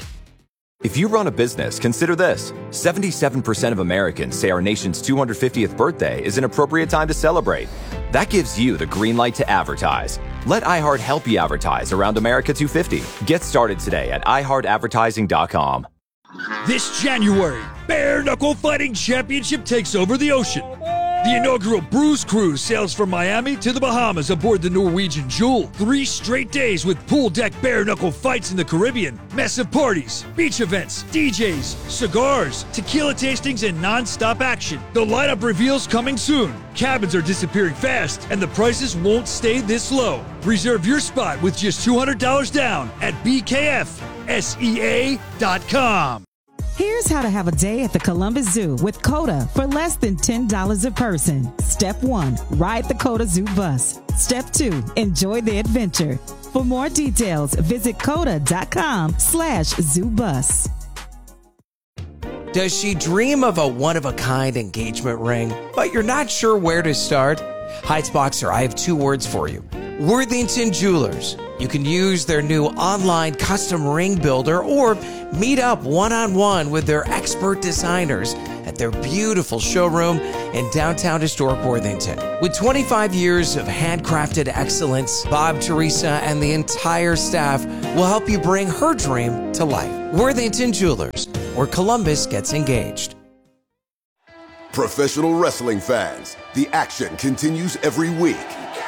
If you run a business, consider this. seventy-seven percent of Americans say our nation's two hundred fiftieth birthday is an appropriate time to celebrate. That gives you the green light to advertise. Let iHeart help you advertise around America two fifty. Get started today at i heart advertising dot com. This January, Bare Knuckle Fighting Championship takes over the ocean. The inaugural Bruce Cruise sails from Miami to the Bahamas aboard the Norwegian Jewel. Three straight days with pool deck bare knuckle fights in the Caribbean, massive parties, beach events, D Js, cigars, tequila tastings, and non-stop action. The lineup reveals coming soon. Cabins are disappearing fast, and the prices won't stay this low. Reserve your spot with just two hundred dollars down at b k f s e a dot com. Here's how to have a day at the Columbus Zoo with COTA for less than ten dollars a person. Step one, ride the COTA Zoo bus. Step two, enjoy the adventure. For more details, visit coda.com slash zoobus. Does she dream of a one-of-a-kind engagement ring, but you're not sure where to start? Heights Boxer, I have two words for you. Worthington Jewelers. You can use their new online custom ring builder or meet up one-on-one with their expert designers at their beautiful showroom in downtown historic Worthington. With twenty-five years of handcrafted excellence, Bob, Teresa, and the entire staff will help you bring her dream to life. Worthington Jewelers, where Columbus gets engaged. Professional wrestling fans, the action continues every week.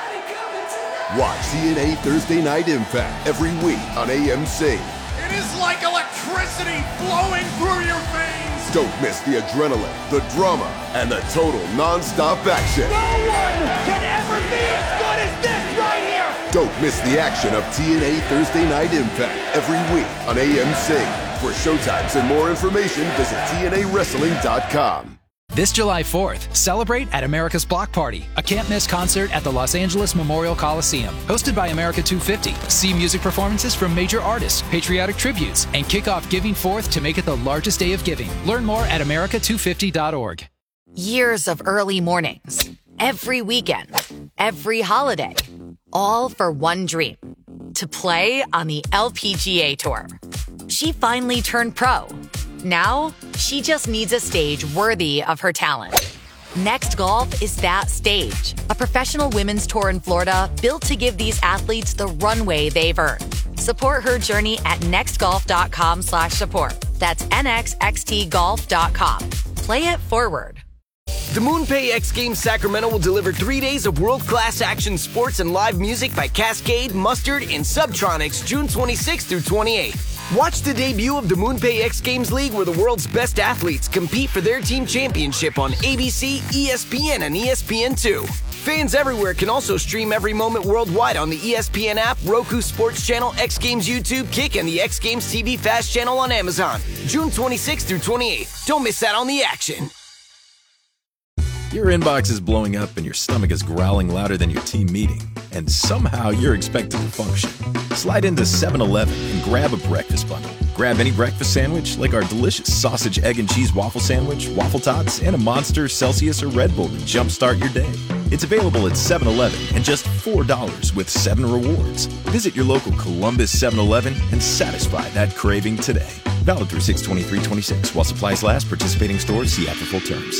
Watch T N A Thursday Night Impact every week on A M C. It is like electricity flowing through your veins. Don't miss the adrenaline, the drama, and the total non-stop action. No one can ever be as good as this right here. Don't miss the action of T N A Thursday Night Impact every week on A M C. For showtimes and more information, visit T N A wrestling dot com. This July fourth, celebrate at America's Block Party, a can't-miss concert at the Los Angeles Memorial Coliseum. Hosted by America two fifty. See music performances from major artists, patriotic tributes, and kick off Giving Forth to make it the largest day of giving. Learn more at america two fifty dot org. Years of early mornings, every weekend, every holiday, all for one dream, to play on the L P G A Tour. She finally turned pro. Now, she just needs a stage worthy of her talent. Next Golf is that stage, a professional women's tour in Florida built to give these athletes the runway they've earned. Support her journey at nextgolf.com slash support. That's nxxt golf dot com. Play it forward. The MoonPay X Games Sacramento will deliver three days of world-class action sports and live music by Cascade, Mustard, and Subtronics June twenty-sixth through twenty-eighth. Watch the debut of the MoonPay X Games League where the world's best athletes compete for their team championship on A B C, E S P N, and E S P N two. Fans everywhere can also stream every moment worldwide on the E S P N app, Roku Sports Channel, X Games YouTube, Kick, and the X Games T V Fast Channel on Amazon. June twenty-sixth through twenty-eighth. Don't miss out on the action. Your inbox is blowing up and your stomach is growling louder than your team meeting, and somehow you're expected to function. Slide into seven eleven and grab a breakfast bundle. Grab any breakfast sandwich like our delicious sausage, egg, and cheese waffle sandwich, waffle tots, and a Monster, Celsius, or Red Bull to jumpstart your day. It's available at seven eleven and just four dollars with seven rewards. Visit your local Columbus seven eleven and satisfy that craving today. Valid through six twenty-three twenty-six. While supplies last, participating stores, see app for full terms.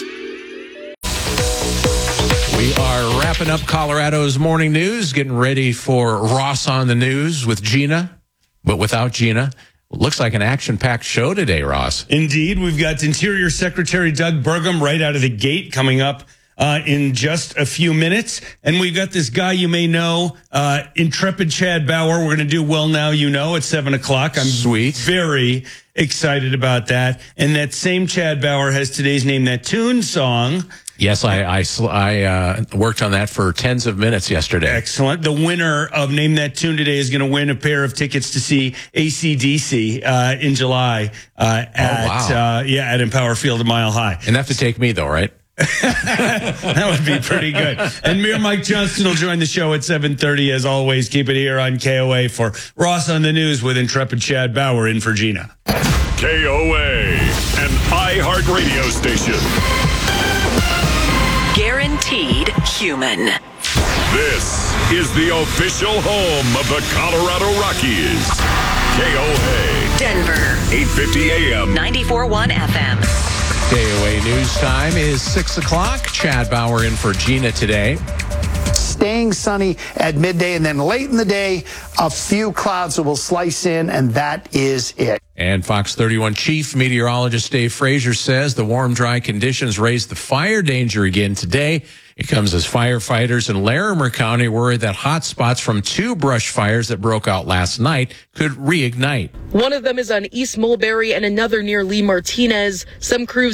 We are wrapping up Colorado's morning news, getting ready for Ross on the News with Gina, but without Gina. Looks like an action-packed show today, Ross. Indeed. We've got Interior Secretary Doug Burgum right out of the gate coming up uh, in just a few minutes. And we've got this guy you may know, uh, Intrepid Chad Bauer. We're going to do Well Now You Know at seven o'clock. I'm Sweet. very excited about that. And that same Chad Bauer has today's Name That Tune song. Yes, I I, I uh, worked on that for tens of minutes yesterday. Excellent. The winner of Name That Tune today is going to win a pair of tickets to see A C D C uh, in July uh, at oh, wow. uh, yeah at Empower Field a Mile High. And have to take me though, right? That would be pretty good. And Mayor Mike Johnston will join the show at seven thirty as always. Keep it here on K O A for Ross on the News with Intrepid Chad Bauer in for Gina. K O A, an iHeart radio station. Guaranteed human. This is the official home of the Colorado Rockies. K O A. Denver. eight fifty A M. ninety-four point one F M. K O A News Time is six o'clock. Chad Bauer in for Gina today. Staying sunny at midday, and then late in the day, a few clouds will slice in, and that is it. And Fox thirty-one Chief Meteorologist Dave Frazier says the warm, dry conditions raised the fire danger again today. It comes as firefighters in Larimer County worry that hot spots from two brush fires that broke out last night could reignite. One of them is on East Mulberry and another near Lee Martinez. Some crews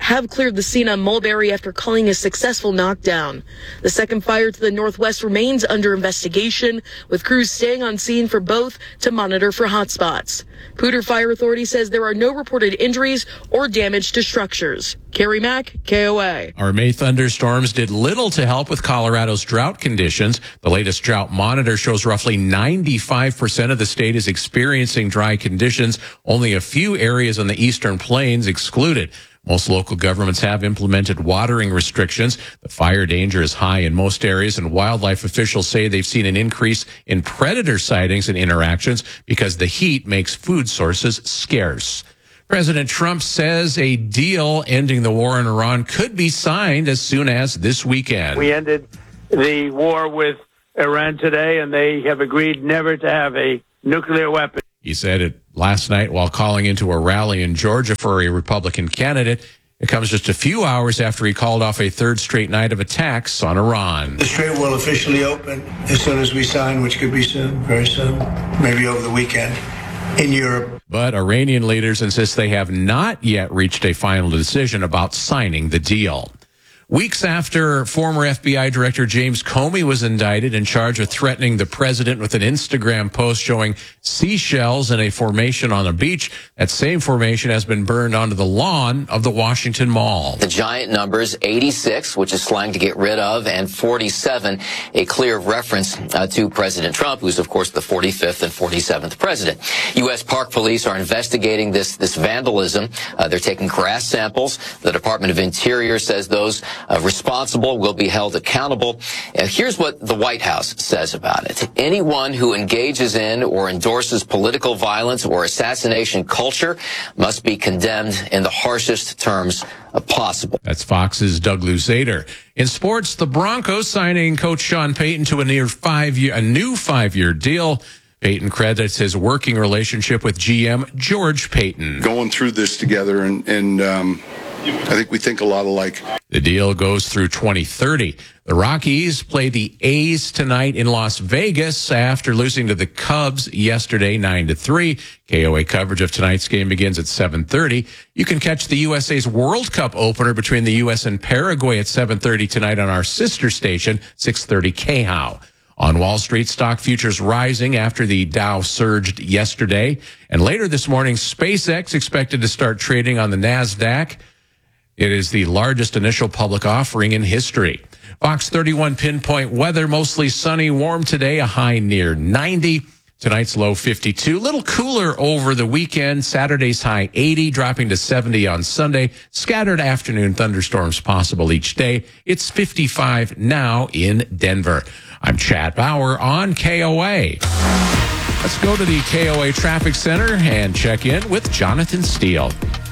have cleared the scene on Mulberry after calling a successful knockdown. The second fire to the northwest remains under investigation, with crews staying on scene for both to monitor for hotspots. Poudre Fire Authority says there are no reported injuries or damage to structures. Carrie Mack, K O A. Our May thunderstorms did little to help with Colorado's drought conditions. The latest drought monitor shows roughly ninety-five percent of the state is experiencing dry conditions, only a few areas on the eastern plains excluded. Most local governments have implemented watering restrictions. The fire danger is high in most areas, and wildlife officials say they've seen an increase in predator sightings and interactions because the heat makes food sources scarce. President Trump says a deal ending the war in Iran could be signed as soon as this weekend. We ended the war with Iran today, and they have agreed never to have a nuclear weapon. He said it last night while calling into a rally in Georgia for a Republican candidate. It comes just a few hours after he called off a third straight night of attacks on Iran. The strait will officially open as soon as we sign, which could be soon, very soon, maybe over the weekend in Europe. But Iranian leaders insist they have not yet reached a final decision about signing the deal. Weeks after former F B I Director James Comey was indicted and charged with threatening the president with an Instagram post showing seashells in a formation on a beach, that same formation has been burned onto the lawn of the Washington Mall. The giant numbers, eighty-six, which is slang to get rid of, and forty-seven, a clear reference uh, to President Trump, who's, of course, the forty-fifth and forty-seventh president. U S Park Police are investigating this, this vandalism. Uh, they're taking grass samples. The Department of Interior says those Uh, responsible will be held accountable. And here's what the White House says about it. Anyone who engages in or endorses political violence or assassination culture must be condemned in the harshest terms possible. That's Fox's Doug Luzader. In sports, the Broncos signing coach Sean Payton to a near five-year, a new five-year deal. Payton credits his working relationship with G M George Payton. Going through this together, and, and um, I think we think a lot alike. The deal goes through twenty thirty. The Rockies play the A's tonight in Las Vegas after losing to the Cubs yesterday nine to three. K O A coverage of tonight's game begins at seven thirty. You can catch the U S A's World Cup opener between the U S and Paraguay at seven thirty tonight on our sister station, six thirty K H O W. On Wall Street, stock futures rising after the Dow surged yesterday. And later this morning, SpaceX expected to start trading on the NASDAQ. It is the largest initial public offering in history. Fox thirty-one pinpoint weather, mostly sunny, warm today, a high near ninety. Tonight's low fifty-two. Little cooler over the weekend. Saturday's high eighty, dropping to seventy on Sunday. Scattered afternoon thunderstorms possible each day. It's fifty-five now in Denver. I'm Chad Bauer on K O A. Let's go to the K O A Traffic Center and check in with Jonathan Steele.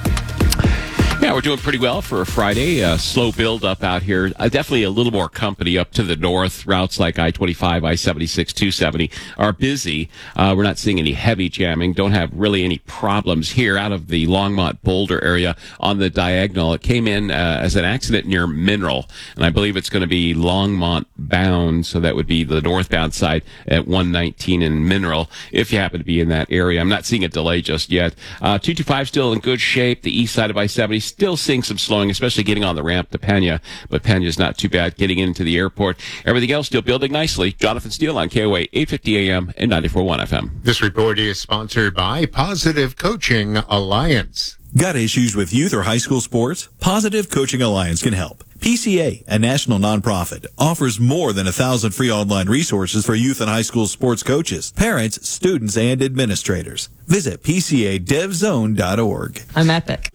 Yeah, we're doing pretty well for a Friday. Uh, slow build up out here. Uh, definitely a little more company up to the north. Routes like I twenty-five, I seventy-six, two seventy are busy. Uh, we're not seeing any heavy jamming. Don't have really any problems here out of the Longmont Boulder area on the diagonal. It came in uh, as an accident near Mineral, and I believe it's going to be Longmont bound, so that would be the northbound side at one nineteen in Mineral, if you happen to be in that area. I'm not seeing a delay just yet. Uh, two twenty-five still in good shape. The east side of I seventy still seeing some slowing, especially getting on the ramp to Pena, but Pena's not too bad getting into the airport. Everything else still building nicely. Jonathan Steele on K O A eight fifty A M and ninety-four point one F M. This report is sponsored by Positive Coaching Alliance. Got issues with youth or high school sports? Positive Coaching Alliance can help. P C A, a national nonprofit, offers more than a thousand free online resources for youth and high school sports coaches, parents, students, and administrators. Visit P C A dev zone dot org. I'm epic.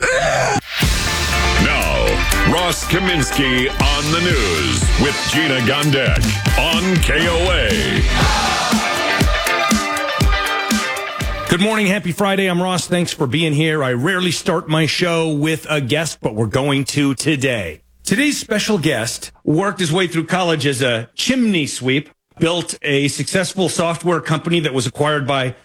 Now, Ross Kaminsky on the news with Gina Gondek on K O A. Good morning. Happy Friday. I'm Ross. Thanks for being here. I rarely start my show with a guest, but we're going to today. Today's special guest worked his way through college as a chimney sweep, built a successful software company that was acquired by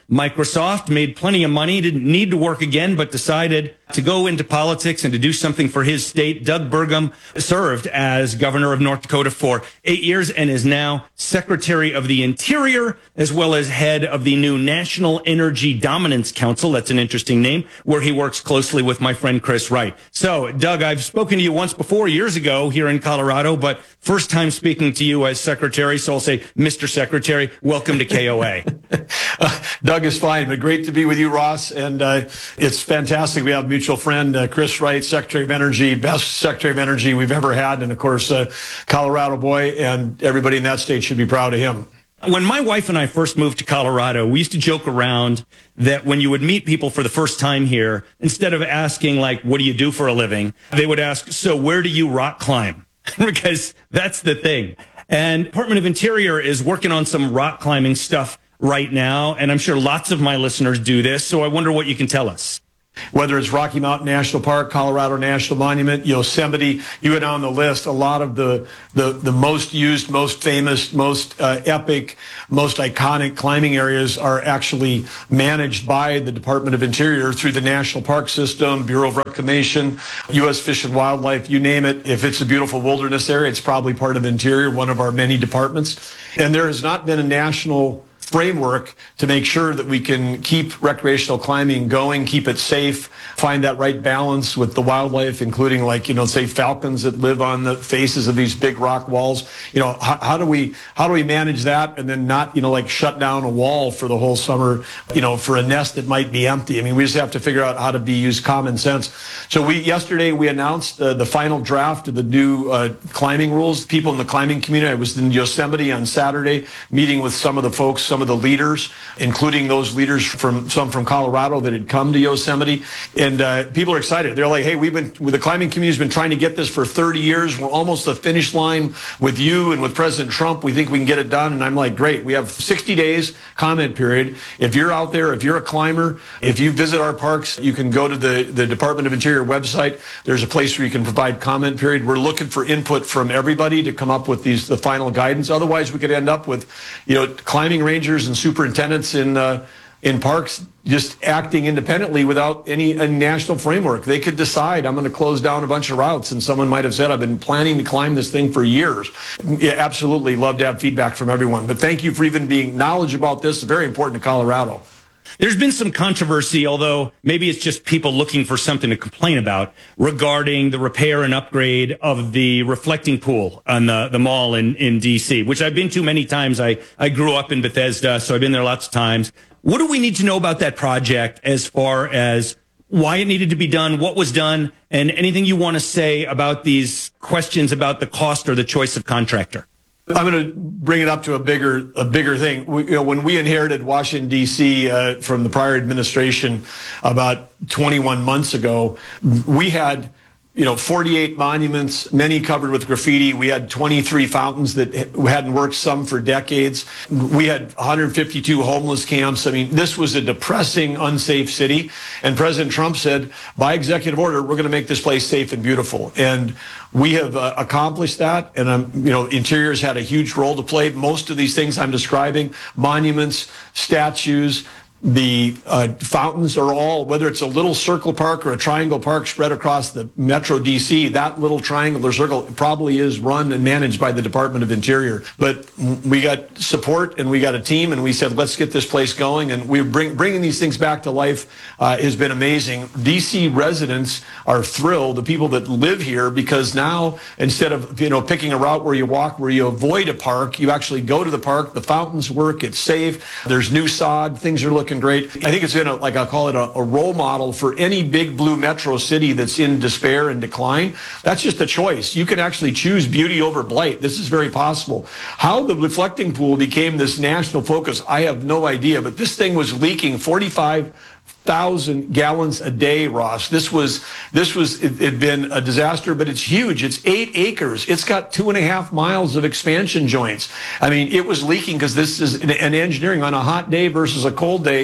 Microsoft, made plenty of money, didn't need to work again, but decided to go into politics and to do something for his state. Doug Burgum served as governor of North Dakota for eight years and is now Secretary of the Interior, as well as head of the new National Energy Dominance Council. That's an interesting name, where he works closely with my friend Chris Wright. So, Doug, I've spoken to you once before, years ago, here in Colorado, but first time speaking to you as Secretary, so I'll say, Mister Secretary, welcome to K O A. uh, Doug is fine, but great to be with you, Ross, and uh, it's fantastic. We have a mutual friend, uh, Chris Wright, Secretary of Energy, best Secretary of Energy we've ever had, and of course, uh, Colorado boy, and everybody in that state should be proud of him. When my wife and I first moved to Colorado, we used to joke around that when you would meet people for the first time here, instead of asking, like, what do you do for a living, they would ask, so where do you rock climb? Because that's the thing. And Department of Interior is working on some rock climbing stuff right now, and I'm sure lots of my listeners do this, so I wonder what you can tell us. Whether it's Rocky Mountain National Park, Colorado National Monument, Yosemite, you go down the list, a lot of the, the, the most used, most famous, most uh, epic, most iconic climbing areas are actually managed by the Department of Interior through the National Park System, Bureau of Reclamation, U S Fish and Wildlife, you name it. If it's a beautiful wilderness area, it's probably part of Interior, one of our many departments. And there has not been a national framework to make sure that we can keep recreational climbing going, keep it safe, find that right balance with the wildlife, including, like, you know, say falcons that live on the faces of these big rock walls. You know, how, how do we how do we manage that and then not, you know, like shut down a wall for the whole summer, you know, for a nest that might be empty? I mean, we just have to figure out how to be use common sense. So we yesterday we announced uh, the final draft of the new uh, climbing rules. People in the climbing community. I was in Yosemite on Saturday meeting with some of the folks, some of the leaders, including those leaders from some from Colorado that had come to Yosemite. And uh, people are excited. They're like, hey, we've been, the climbing community has been trying to get this for thirty years. We're almost at the finish line with you and with President Trump. We think we can get it done. And I'm like, great. We have sixty days comment period. If you're out there, if you're a climber, if you visit our parks, you can go to the, the Department of Interior website. There's a place where you can provide comment period. We're looking for input from everybody to come up with these, the final guidance. Otherwise, we could end up with, you know, climbing rangers and superintendents in uh, in parks just acting independently without any a national framework. They could decide, I'm going to close down a bunch of routes, and someone might have said, I've been planning to climb this thing for years. Yeah, absolutely love to have feedback from everyone. But thank you for even being knowledgeable about this. It's very important to Colorado. There's been some controversy, although maybe it's just people looking for something to complain about, regarding the repair and upgrade of the reflecting pool on the, the mall in, in D C, which I've been to many times. I, I grew up in Bethesda, so I've been there lots of times. What do we need to know about that project as far as why it needed to be done, what was done, and anything you want to say about these questions about the cost or the choice of contractor? I'm going to bring it up to a bigger, a bigger thing. We, you know, when we inherited Washington, D C uh, from the prior administration about twenty-one months ago, we had, you know, forty-eight monuments, many covered with graffiti. We had twenty-three fountains that hadn't worked, some for decades. We had one hundred fifty-two homeless camps. I mean, this was a depressing, unsafe city. And President Trump said, by executive order, we're going to make this place safe and beautiful. And we have uh, accomplished that. And, um, you know, Interior's had a huge role to play. Most of these things I'm describing, monuments, statues, the uh, fountains are all, whether it's a little circle park or a triangle park spread across the Metro D C, that little triangular circle probably is run and managed by the Department of Interior. But we got support and we got a team, and we said, let's get this place going. And we bring bringing these things back to life uh, has been amazing. D C residents are thrilled, the people that live here, because now instead of, you know, picking a route where you walk, where you avoid a park, you actually go to the park. The fountains work. It's safe. There's new sod. Things are looking great. I think it's been a, like I'll call it a, a role model for any big blue metro city that's in despair and decline. That's just a choice. You can actually choose beauty over blight. This is very possible. How the reflecting pool became this national focus, I have no idea, but this thing was leaking forty-five thousand gallons a day, Ross. This was, this was, it had been a disaster, but it's huge. It's eight acres. It's got two and a half miles of expansion joints. I mean, it was leaking because this is an, an engineering on a hot day versus a cold day.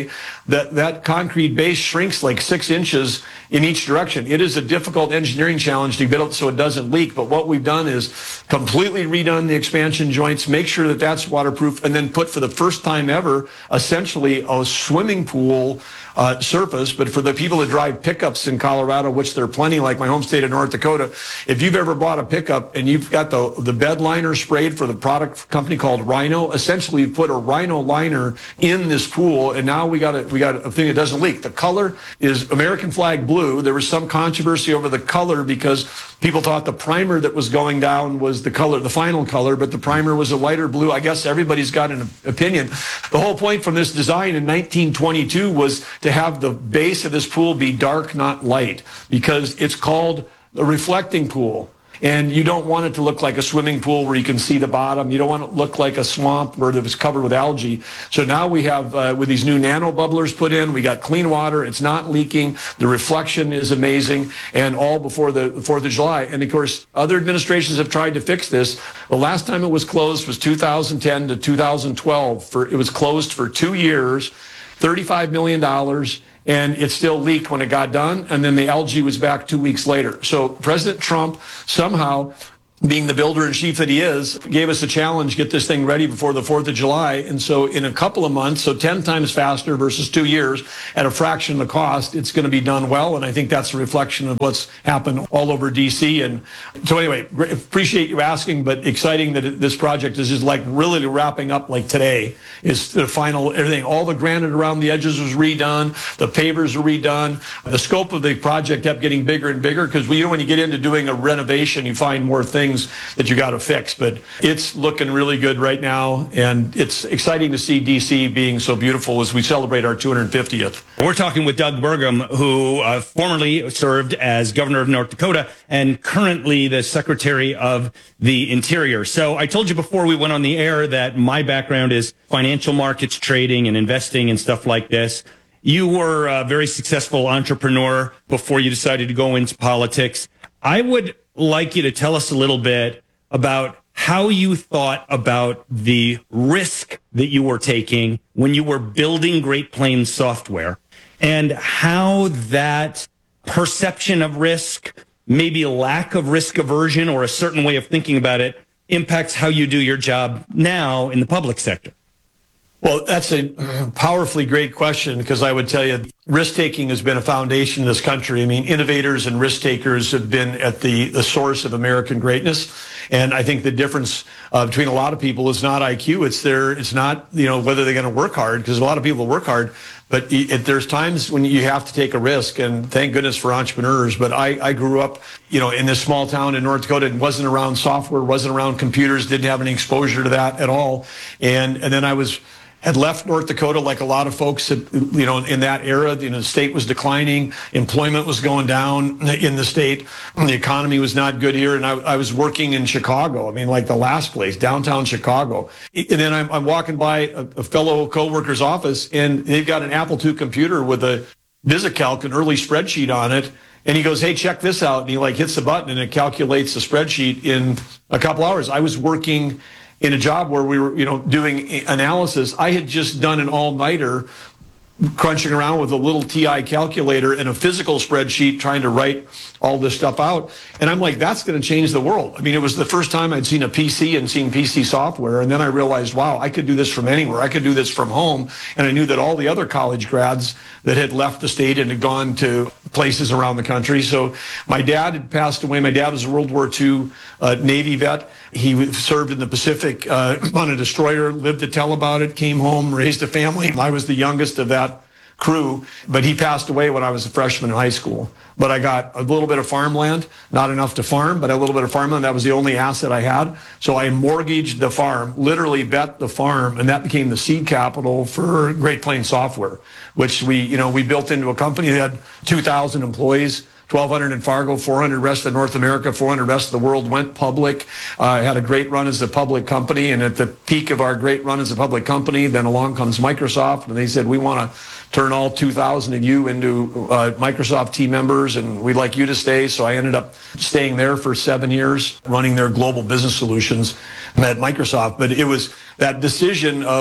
that, that concrete base shrinks like six inches in each direction. It is a difficult engineering challenge to get it so it doesn't leak. But what we've done is completely redone the expansion joints, make sure that that's waterproof, and then put for the first time ever, essentially a swimming pool uh, surface. But for the people that drive pickups in Colorado, which there are plenty, like my home state of North Dakota, if you've ever bought a pickup and you've got the, the bed liner sprayed for the product company called Rhino, essentially you put a Rhino liner in this pool, and now we got a, we got a thing that doesn't leak. The color is American flag blue. There was some controversy over the color because people thought the primer that was going down was the color, the final color, but the primer was a lighter blue. I guess everybody's got an opinion. The whole point from this design in nineteen twenty-two was to have the base of this pool be dark, not light, because it's called a reflecting pool. And you don't want it to look like a swimming pool where you can see the bottom. You don't want it to look like a swamp where it was covered with algae. So now we have, uh, with these new nano bubblers put in, we got clean water. It's not leaking. The reflection is amazing, and all before the fourth of July. And, of course, other administrations have tried to fix this. The last time it was closed was two thousand ten to two thousand twelve. For, it was closed for two years, thirty-five million dollars. And it still leaked when it got done, and then the algae was back two weeks later. So President Trump somehow, being the builder-in-chief that he is, gave us a challenge, get this thing ready before the fourth of July. And so in a couple of months, so ten times faster versus two years, at a fraction of the cost, it's going to be done well. And I think that's a reflection of what's happened all over D C. And so anyway, appreciate you asking, but exciting that this project is just like really wrapping up like today. Is the final, everything, all the granite around the edges was redone, the pavers were redone. The scope of the project kept getting bigger and bigger because you know, when you get into doing a renovation, you find more things that you got to fix, but it's looking really good right now, and it's exciting to see D C being so beautiful as we celebrate our two hundred fiftieth. We're talking with Doug Burgum, who uh, formerly served as governor of North Dakota and currently the Secretary of the Interior. So I told you before we went on the air that my background is financial markets, trading and investing and stuff like this. You were a very successful entrepreneur before you decided to go into politics. I would like you to tell us a little bit about how you thought about the risk that you were taking when you were building Great Plains software, and how that perception of risk, maybe lack of risk aversion or a certain way of thinking about it, impacts how you do your job now in the public sector. Well, that's a powerfully great question, because I would tell you risk-taking has been a foundation in this country. I mean, innovators and risk-takers have been at the, the source of American greatness. And I think the difference uh, between a lot of people is not I Q. It's their, it's not, you know, whether they're going to work hard, because a lot of people work hard. But it, there's times when you have to take a risk, and thank goodness for entrepreneurs. But I, I grew up, you know, in this small town in North Dakota. It wasn't around software, wasn't around computers, didn't have any exposure to that at all. And, and then I was... had left North Dakota like a lot of folks, had, you know, in that era. You know, the state was declining, employment was going down in the state, the economy was not good here, and I, I was working in Chicago. I mean, like the last place, downtown Chicago. And then I'm, I'm walking by a, a fellow coworker's office, and they've got an Apple two computer with a VisiCalc, an early spreadsheet on it. And he goes, hey, check this out. And he like hits the button, and it calculates the spreadsheet in a couple hours. I was working in a job where we were, you know, doing analysis. I had just done an all-nighter crunching around with a little T I calculator and a physical spreadsheet trying to write all this stuff out. And I'm like, that's going to change the world. I mean, it was the first time I'd seen a P C and seen P C software. And then I realized, wow, I could do this from anywhere. I could do this from home. And I knew that all the other college grads that had left the state and had gone to places around the country. So my dad had passed away. My dad was a World War Two uh, Navy vet. He served in the Pacific uh, on a destroyer, lived to tell about it, came home, raised a family. I was the youngest of that crew, but he passed away when I was a freshman in high school. But I got a little bit of farmland, not enough to farm, but a little bit of farmland. That was the only asset I had. So I mortgaged the farm, literally bet the farm, and that became the seed capital for Great Plains Software, which we, you know, we built into a company that had two thousand employees. twelve hundred in Fargo, four hundred rest of North America, four hundred rest of the world, went public. Uh, had a great run as a public company, and at the peak of our great run as a public company, then along comes Microsoft, and they said, we want to turn all two thousand of you into uh, Microsoft team members, and we'd like you to stay. So I ended up staying there for seven years, running their global business solutions at Microsoft. But it was that decision of,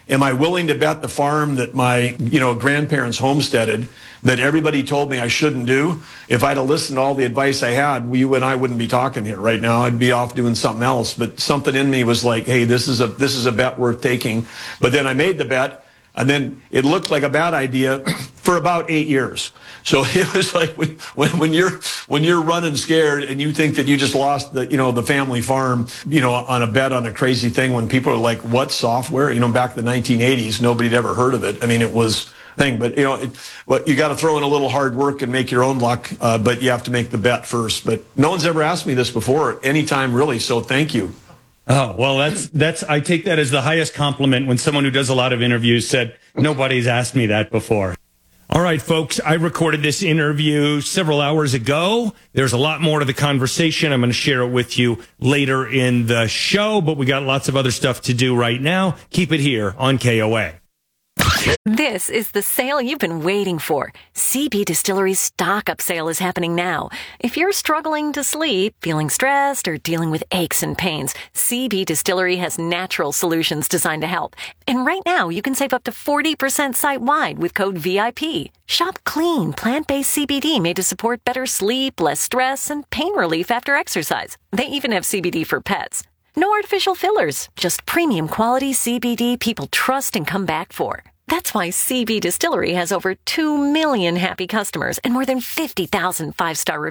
am I willing to bet the farm that my, you know, grandparents homesteaded that everybody told me I shouldn't do? If I'd have listened to all the advice I had, you and I wouldn't be talking here right now. I'd be off doing something else. But something in me was like, hey, this is a this is a bet worth taking. But then I made the bet, and then it looked like a bad idea for about eight years. So it was like when, when, when you're when you're running scared and you think that you just lost the you know the family farm you know on a bet on a crazy thing, when people are like, what software? You know, back in the nineteen eighties, nobody'd ever heard of it. I mean, it was thing, but you know, it, but you got to throw in a little hard work and make your own luck. Uh, but you have to make the bet first. But no one's ever asked me this before, anytime really. So thank you. Oh, well, that's, that's, I take that as the highest compliment when someone who does a lot of interviews said, nobody's asked me that before. All right, folks, I recorded this interview several hours ago. There's a lot more to the conversation. I'm going to share it with you later in the show, but we got lots of other stuff to do right now. Keep it here on K O A. This is the sale you've been waiting for. C B Distillery's stock up sale is happening now. If you're struggling to sleep, feeling stressed, or dealing with aches and pains, C B Distillery has natural solutions designed to help. And right now, you can save up to forty percent site-wide with code V I P. Shop clean, plant-based C B D made to support better sleep, less stress, and pain relief after exercise. They even have C B D for pets. No artificial fillers, just premium quality C B D people trust and come back for. That's why C B Distillery has over two million happy customers and more than fifty thousand five-star reviews.